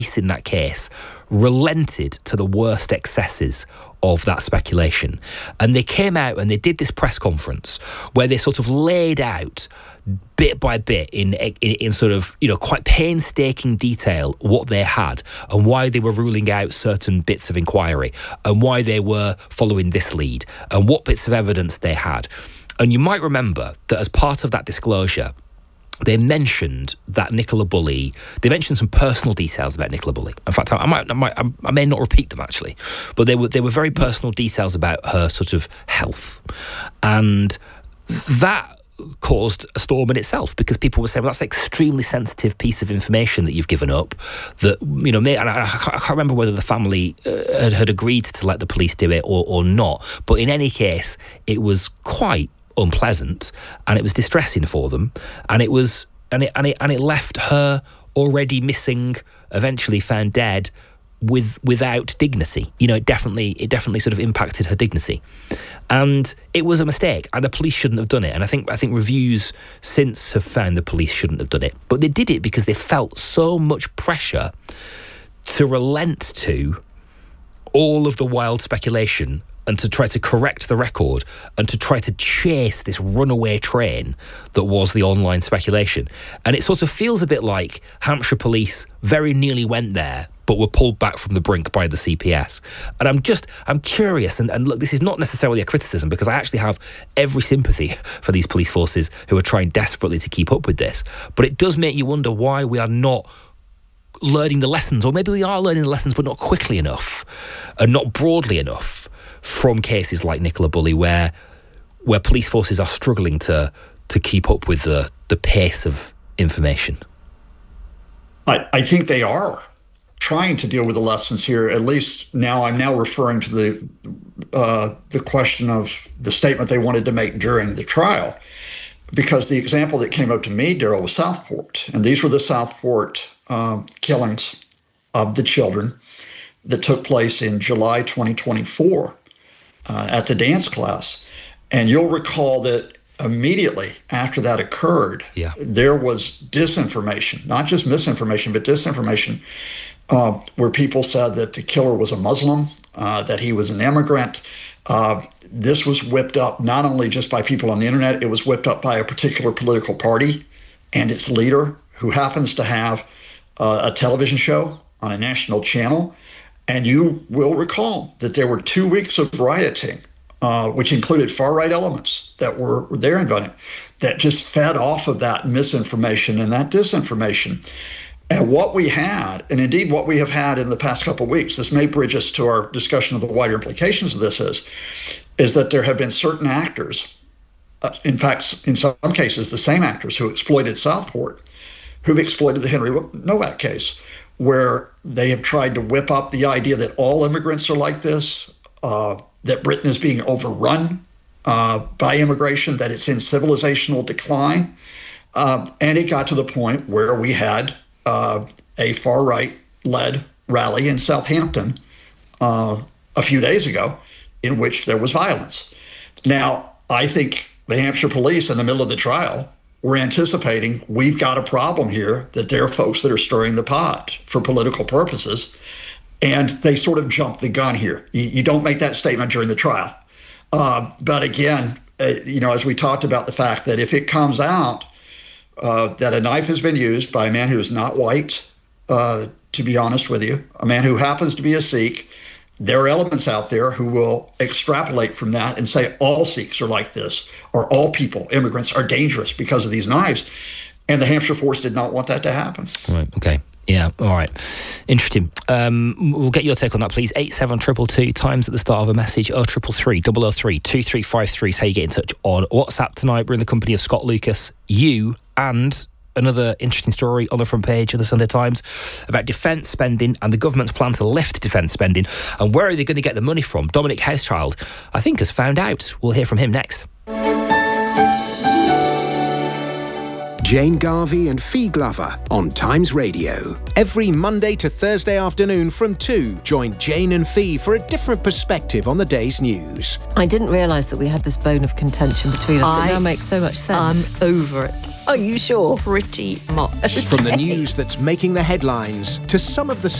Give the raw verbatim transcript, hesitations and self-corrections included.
in that case relented to the worst excesses of that speculation. And they came out and they did this press conference where they sort of laid out bit by bit in, in in sort of, you know, quite painstaking detail what they had and why they were ruling out certain bits of inquiry and why they were following this lead and what bits of evidence they had. And you might remember that as part of that disclosure, they mentioned that Nicola Bulley, they mentioned some personal details about Nicola Bulley. In fact, I might, I might, I may not repeat them actually, but they were they were very personal details about her sort of health, and that caused a storm in itself because people were saying, well, that's an extremely sensitive piece of information that you've given up. That, you know, may, and I, I can't remember whether the family uh, had, had agreed to let the police do it or, or not, but in any case, it was quite unpleasant and it was distressing for them, and it was and it and it and it left her already missing, eventually found dead, with without dignity. You know, it definitely it definitely sort of impacted her dignity, and it was a mistake, and the police shouldn't have done it. And I think I think reviews since have found the police shouldn't have done it, but they did it because they felt so much pressure to relent to all of the wild speculation and to try to correct the record and to try to chase this runaway train that was the online speculation. And it sort of feels a bit like Hampshire police very nearly went there but were pulled back from the brink by the C P S. And I'm just, I'm curious, and, and look, this is not necessarily a criticism because I actually have every sympathy for these police forces who are trying desperately to keep up with this. But it does make you wonder why we are not learning the lessons, or maybe we are learning the lessons but not quickly enough and not broadly enough from cases like Nicola Bulley, where where police forces are struggling to to keep up with the the pace of information. I, I think they are trying to deal with the lessons here. At least now, I'm now referring to the uh, the question of the statement they wanted to make during the trial, because the example that came up to me, Daryl, was Southport, and these were the Southport uh, killings of the children that took place in July twenty twenty-four. Uh, at the dance class. And you'll recall that immediately after that occurred, yeah. there was disinformation, not just misinformation, but disinformation, uh, where people said that the killer was a Muslim, uh, that he was an immigrant. Uh, this was whipped up not only just by people on the internet, it was whipped up by a particular political party and its leader, who happens to have uh, a television show on a national channel. And you will recall that there were two weeks of rioting, uh, which included far-right elements that were, were there in Bunny, that just fed off of that misinformation and that disinformation. And what we had, and indeed what we have had in the past couple of weeks, this may bridge us to our discussion of the wider implications of this is, is that there have been certain actors, uh, in fact, in some cases, the same actors who exploited Southport, who've exploited the Henry Nowak case, where they have tried to whip up the idea that all immigrants are like this, uh, that Britain is being overrun uh, by immigration, that it's in civilizational decline. Uh, and it got to the point where we had uh, a far-right-led rally in Southampton uh, a few days ago in which there was violence. Now, I think the Hampshire police in the middle of the trial we're anticipating we've got a problem here, that there are folks that are stirring the pot for political purposes, and they sort of jump the gun here. You, you don't make that statement during the trial. Uh, but again, uh, you know, as we talked about the fact that if it comes out uh, that a knife has been used by a man who is not white, uh, to be honest with you, a man who happens to be a Sikh, there are elements out there who will extrapolate from that and say all Sikhs are like this, or all people, immigrants, are dangerous because of these knives. And the Hampshire force did not want that to happen. Right, okay. Yeah, all right. Interesting. Um, we'll get your take on that, please. eight seven two two two, times at the start of a message, oh three three three, double oh three, two three five three is how you get in touch on WhatsApp tonight. We're in the company of Scott Lucas, you, and another interesting story on the front page of the Sunday Times about defence spending and the government's plan to lift defence spending. And where are they going to get the money from? Dominic Housechild, I think, has found out. We'll hear from him next. Jane Garvey and Fee Glover on Times Radio. Every Monday to Thursday afternoon from two, join Jane and Fee for a different perspective on the day's news. I didn't realise that we had this bone of contention between us. I, it now makes so much sense. I'm over it. Are you sure? Pretty much. From the news that's making the headlines to some of the